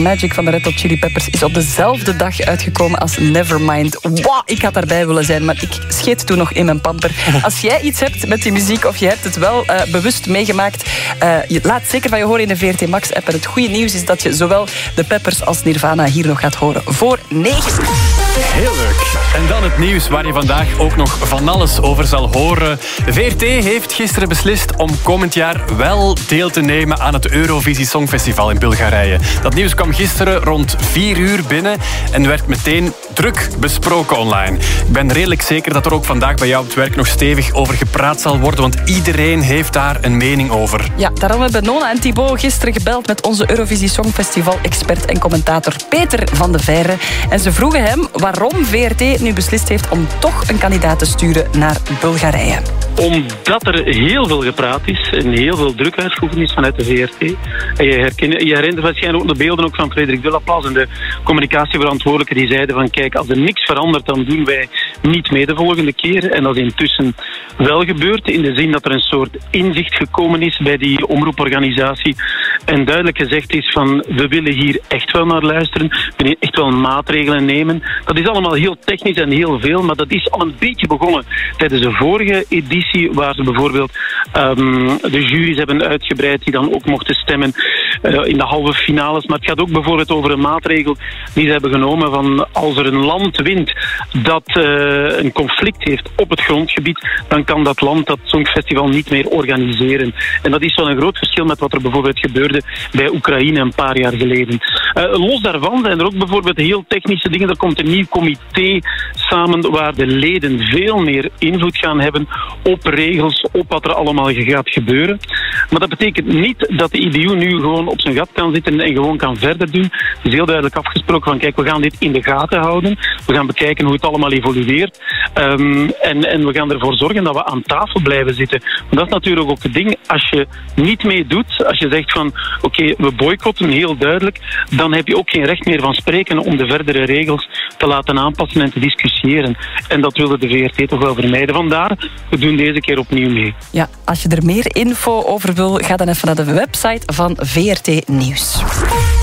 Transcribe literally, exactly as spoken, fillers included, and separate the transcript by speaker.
Speaker 1: Magic van de Red Hot Chili Peppers is op dezelfde dag uitgekomen als Nevermind. Wow, ik had daarbij willen zijn, maar ik scheet toen nog in mijn pamper. Als jij iets hebt met die muziek of je hebt het wel uh, bewust meegemaakt, uh, je laat zeker van je horen in de V R T Max app. En het goede nieuws is dat je zowel de Peppers als Nirvana hier nog gaat horen voor negen.
Speaker 2: Heel leuk. En dan het nieuws waar je vandaag ook nog van alles over zal horen. De V R T heeft gisteren beslist om komend jaar wel deel te nemen aan het Eurovisie Songfestival in Bulgarije. Dat nieuws kwam gisteren rond vier uur binnen en werd meteen druk besproken online. Ik ben redelijk zeker dat er ook vandaag bij jou op het werk nog stevig over gepraat zal worden, want iedereen heeft daar een mening over.
Speaker 1: Ja, daarom hebben Nona en Thibaut gisteren gebeld met onze Eurovisie Songfestival-expert en commentator Peter van de Veire. En ze vroegen hem waarom V R T nu beslist heeft om toch een kandidaat te sturen naar Bulgarije.
Speaker 3: Omdat er heel veel gepraat is en heel veel druk uitgeoefend is vanuit de V R T. En je, herken, je herinnert waarschijnlijk ook de beelden ook van Frederik Delaplace en de communicatieverantwoordelijke die zeiden van kijk, als er niks verandert, dan doen wij niet mee de volgende keer. En dat is intussen wel gebeurd, in de zin dat er een soort inzicht gekomen is bij die omroeporganisatie en duidelijk gezegd is van we willen hier echt wel naar luisteren, we willen echt wel maatregelen nemen. Dat is allemaal heel technisch en heel veel, maar dat is al een beetje begonnen tijdens de vorige editie, waar ze bijvoorbeeld um, de jury's hebben uitgebreid die dan ook mochten stemmen uh, in de halve finales. Maar het gaat ook bijvoorbeeld over een maatregel die ze hebben genomen van als er een land wint dat uh, een conflict heeft op het grondgebied, dan kan dat land dat Songfestival niet meer organiseren. En dat is wel een groot verschil met wat er bijvoorbeeld gebeurde bij Oekraïne een paar jaar geleden. Uh, los daarvan zijn er ook bijvoorbeeld heel technische dingen. Er komt een nieuw comité samen waar de leden veel meer invloed gaan hebben op regels, op wat er allemaal gaat gebeuren. Maar dat betekent niet dat de I D U nu gewoon op zijn gat kan zitten en gewoon kan verder doen. Het is heel duidelijk afgesproken van kijk, we gaan dit in de gaten houden. We gaan bekijken hoe het allemaal evolueert. Um, en, en we gaan ervoor zorgen dat we aan tafel blijven zitten. Want dat is natuurlijk ook het ding. Als je niet meedoet, als je zegt van oké, okay, we boycotten, heel duidelijk, dan heb je ook geen recht meer van spreken om de verdere regels te laten aanpassen en te discussiëren. En dat wilde de V R T toch wel vermijden. Vandaar, we doen deze keer opnieuw mee.
Speaker 1: Ja, als je er meer info over wil, ga dan even naar de website van V R T Nieuws.